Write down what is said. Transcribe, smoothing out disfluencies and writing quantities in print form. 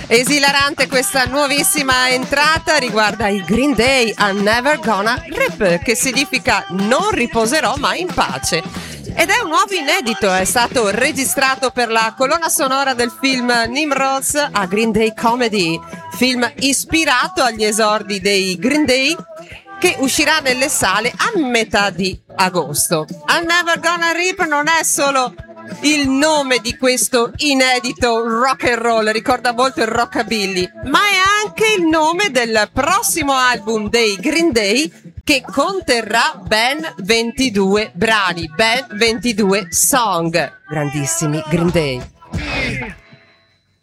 Esilarante questa nuovissima entrata, riguarda i Green Day, I'm Never Gonna Rip, che significa non riposerò mai in pace. Ed è un nuovo inedito, è stato registrato per la colonna sonora del film Nimrods, a Green Day Comedy, film ispirato agli esordi dei Green Day, che uscirà nelle sale a metà di agosto. I'm Never Gonna Rip non è solo il nome di questo inedito rock and roll, ricorda molto il rockabilly, ma è anche il nome del prossimo album dei Green Day, che conterrà ben 22 brani, ben 22 song. Grandissimi Green Day.